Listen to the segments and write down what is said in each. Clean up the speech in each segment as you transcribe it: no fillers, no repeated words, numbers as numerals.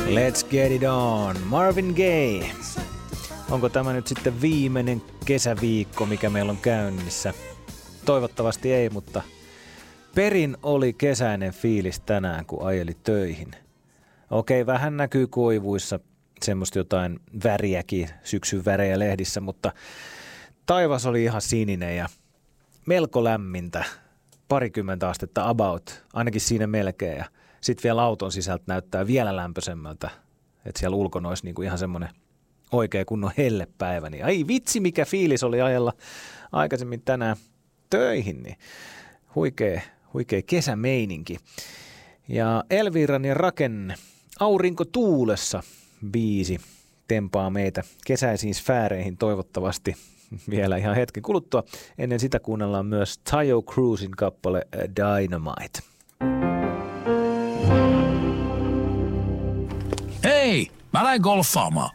Let's get it on. Marvin Gaye. Onko tämä nyt sitten viimeinen kesäviikko, mikä meillä on käynnissä? Toivottavasti ei, mutta perin oli kesäinen fiilis tänään, kun ajeli töihin. Okei, vähän näkyy koivuissa semmoista jotain väriäkin, syksyn värejä lehdissä, mutta taivas oli ihan sininen ja melko lämmintä. 20 astetta about, ainakin siinä melkein. Ja sitten vielä auton sisältä näyttää vielä lämpöisemmältä, että siellä ulkona olisi niinku ihan semmoinen oikea kunnon hellepäivä. Niin ai vitsi, mikä fiilis oli ajella aikaisemmin tänään töihin, niin huikea kesämeininki. Ja Elviran ja Raken Aurinko tuulessa biisi tempaa meitä kesäisiin sfääreihin toivottavasti vielä ihan hetken kuluttua. Ennen sitä kuunnellaan myös Taio Cruzin kappale Dynamite. Hei, mä lähden golfaamaan.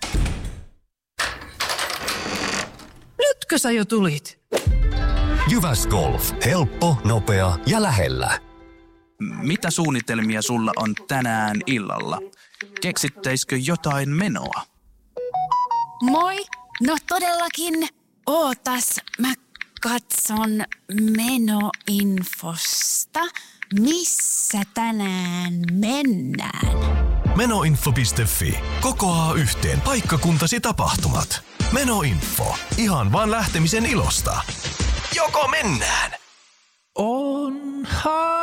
Nytkö sä jo tulit? Jyväs Golf. Helppo, nopea ja lähellä. Mitä suunnitelmia sulla on tänään illalla? Keksittäisikö jotain menoa? Moi! No todellakin. Ootas, mä katson menoinfosta. Missä tänään mennään? Menoinfo.fi. Kokoaa yhteen paikkakuntasi tapahtumat. Menoinfo. Ihan vaan lähtemisen ilosta. Joko mennään? Onhan